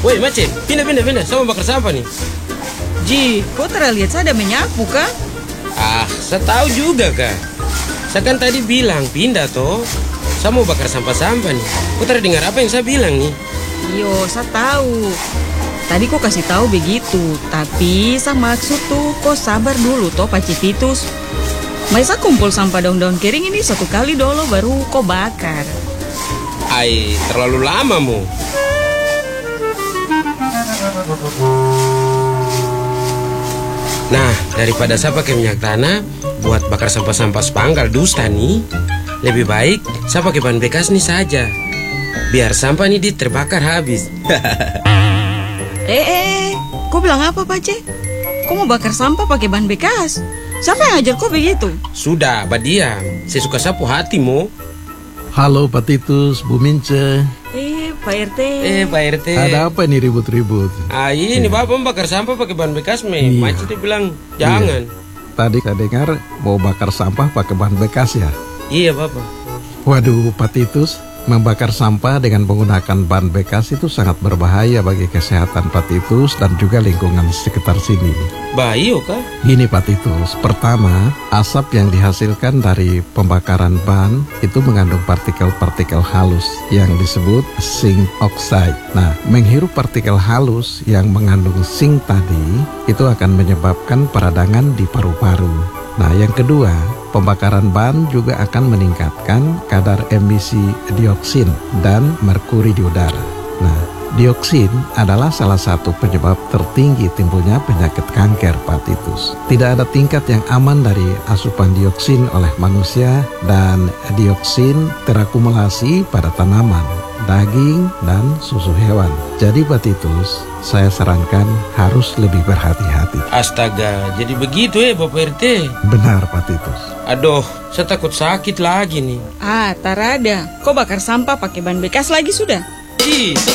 Woi, Mace, pindah. Saya mau bakar sampah nih. Ji, kau lihat saya ada menyapu kah? Ah, saya tahu juga, Kak. Saya kan tadi bilang pindah, toh. Saya mau bakar sampah-sampah nih. Kau dengar apa yang saya bilang nih? Yo, saya tahu. Tadi kau kasih tahu begitu, tapi saya maksud tuh kau sabar dulu toh Pak Cipitus. Masa kumpul sampah daun-daun kering ini satu kali dulu baru kau bakar. Ai, terlalu lama mu. Nah, daripada saya pakai minyak tanah buat bakar sampah-sampah sepanggal dusta nih, lebih baik saya pakai bahan bekas nih saja. Biar sampah nih terbakar habis. Kau bilang apa Pak C? Kau mau bakar sampah pakai bahan bekas? Siapa yang ajar kau begitu? Sudah, badiam. Saya suka sapu hatimu. Halo Pak Titus, Bu Mince. Pak RT. Pak RT. Ada apa nih ribut-ribut? Ini Bapak bakar sampah pakai bahan bekas, Iya. Macet dia bilang, jangan. Tadi saya dengar mau bakar sampah pakai bahan bekas ya? Iya, Bapak. Waduh Pak Titus, membakar sampah dengan menggunakan bahan bekas itu sangat berbahaya bagi kesehatan Pak Titus dan juga lingkungan sekitar sini. Bahaya kah? Gini Pak Titus, pertama, asap yang dihasilkan dari pembakaran ban itu mengandung partikel-partikel halus yang disebut zinc oxide. Nah, menghirup partikel halus yang mengandung zinc tadi itu akan menyebabkan peradangan di paru-paru. Nah, yang kedua, pembakaran ban juga akan meningkatkan kadar emisi dioksin dan merkuri di udara. Nah, dioksin adalah salah satu penyebab tertinggi timbulnya penyakit kanker, Pak Titus. Tidak ada tingkat yang aman dari asupan dioksin oleh manusia dan dioksin terakumulasi pada tanaman, daging, dan susu hewan. Jadi Pak Titus, saya sarankan harus lebih berhati-hati. Astaga, jadi begitu Bapak RT? Benar Pak Titus. Aduh, saya takut sakit lagi nih. Tarada. Kau bakar sampah pakai bahan bekas lagi sudah? Ih,